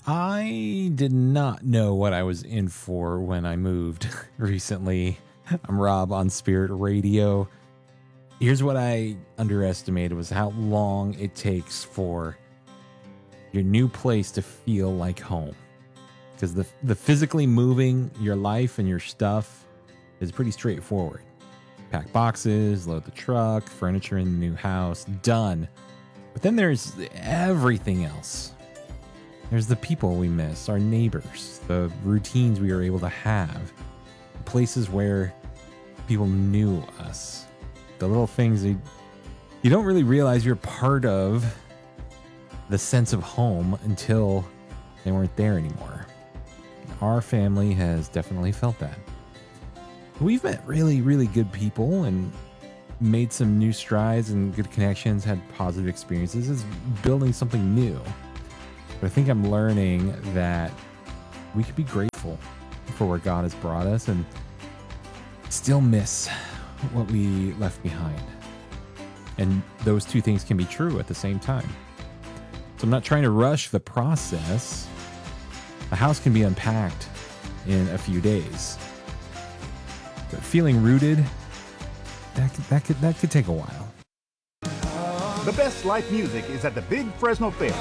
I did not know what I was in for when I moved recently. I'm Rob on Spirit Radio. Here's what I underestimated was how long it takes for your new place to feel like home. Because the physically moving your life and your stuff is pretty straightforward. Pack boxes, load the truck, furniture in the new house, done. But then there's everything else. There's the people we miss, our neighbors, the routines we were able to have, places where people knew us, the little things that you don't really realize you're part of the sense of home until they weren't there anymore. Our family has definitely felt that. We've met really, really good people and made some new strides and good connections, had positive experiences. It's building something new. But I think I'm learning that we could be grateful for where God has brought us and still miss what we left behind. And those two things can be true at the same time. So I'm not trying to rush the process. A house can be unpacked in a few days. But feeling rooted, that could take a while. The best live music is at the Big Fresno Fair.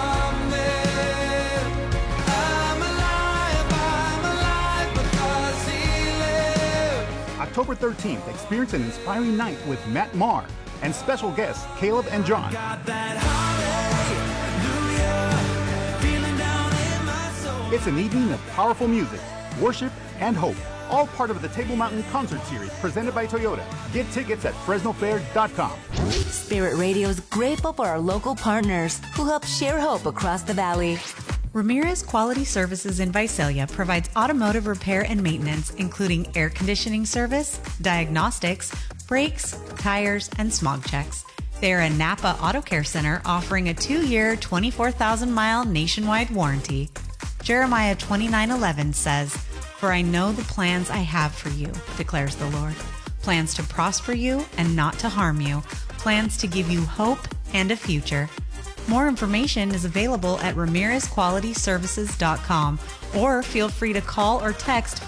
October 13th, experience an inspiring night with Matt Maher and special guests Caleb and John. It's an evening of powerful music, worship, and hope, all part of the Table Mountain Concert Series presented by Toyota. Get tickets at FresnoFair.com. Spirit Radio is grateful for our local partners who help share hope across the valley. Ramirez Quality Services in Visalia provides automotive repair and maintenance, including air conditioning service, diagnostics, brakes, tires, and smog checks. They are a Napa Auto Care Center offering a 2-year, 24,000-mile nationwide warranty. Jeremiah 29:11 says, "For I know the plans I have for you, declares the Lord. Plans to prosper you and not to harm you. Plans to give you hope and a future." More information is available at RamirezQualityServices.com or feel free to call or text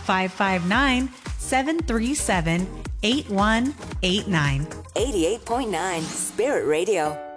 559-737-8189. 88.9 Spirit Radio.